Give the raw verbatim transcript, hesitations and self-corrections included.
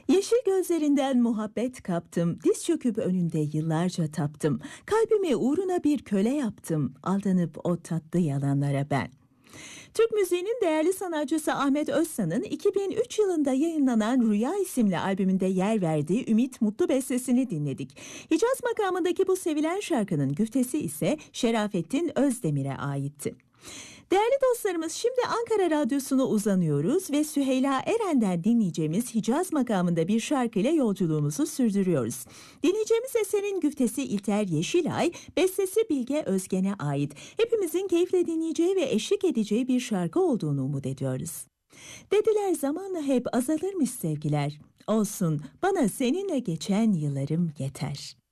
Yeşil gözlerinden muhabbet kaptım, diz çöküp önünde yıllarca taptım. Kalbimi uğruna bir köle yaptım, aldanıp o tatlı yalanlara ben. Türk müziğinin değerli sanatçısı Ahmet Özsan'ın iki bin üç yılında yayınlanan Rüya isimli albümünde yer verdiği Ümit Mutlu bestesini dinledik. Hicaz makamındaki bu sevilen şarkının güftesi ise Şerafettin Özdemir'e aitti. Değerli dostlarımız, şimdi Ankara Radyosu'na uzanıyoruz ve Süheyla Eren'den dinleyeceğimiz Hicaz makamında bir şarkıyla yolculuğumuzu sürdürüyoruz. Dinleyeceğimiz eserin güftesi İlter Yeşilay, bestesi Bilge Özgen'e ait. Hepimizin keyifle dinleyeceği ve eşlik edeceği bir şarkı olduğunu umut ediyoruz. Dediler zamanla hep azalırmış sevgiler. Olsun, bana seninle geçen yıllarım yeter.